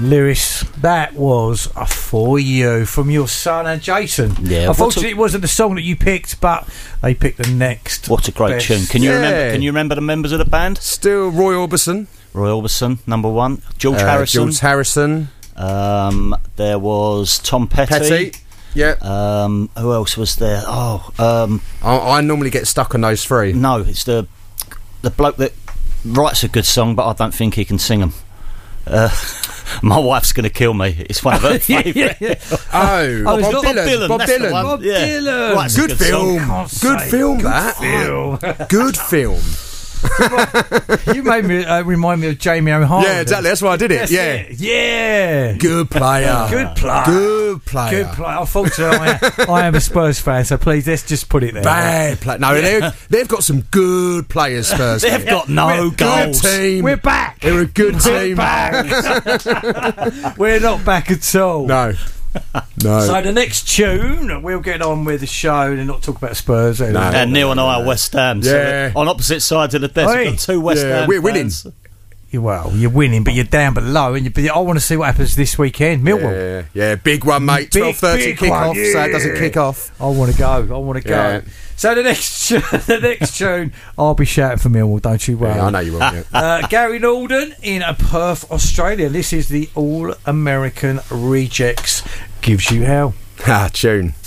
Lewis, that was For You from your son and Jason. Yeah, unfortunately it wasn't the song that you picked, but they picked the next. What a great best. tune. Can you remember the members of the band? Still Roy Orbison. Roy Orbison, number one. George Harrison. George Harrison. There was Tom Petty. Yeah. Who else was there? I normally get stuck on those three. No, it's the bloke that writes a good song, but I don't think he can sing them. My wife's going to kill me. It's one of her favourite. Bob Dylan. Bob Dylan. Right, good film. Good film. Good film. You made me remind me of Jamie O'Hara. Yeah, exactly. That's why I did it. Yeah. Good player. Good player. Good player. Good player. Unfortunately, I am a Spurs fan, so please let's just put it there. Bad player. No, they've got some good players. Spurs. They've got no goals. Good team. We're back. They're a good team. We're not back at all. No. So the next tune, we'll get on with the show and not talk about Spurs. And Neil and I are West Ham. Yeah. So on opposite sides of the desk, we've got two West Ham. We're winning. Well, you're winning, but you're down below, and I want to see what happens this weekend. Millwall. Yeah, big one, mate. 12:30 kick-off, so it doesn't kick off. I want to go. Yeah. So the next tune, I'll be shouting for Millwall, don't you worry. Yeah, I know you will. Yeah. Gary Norden in Perth, Australia. This is the All American Rejects. Gives You Hell. Tune.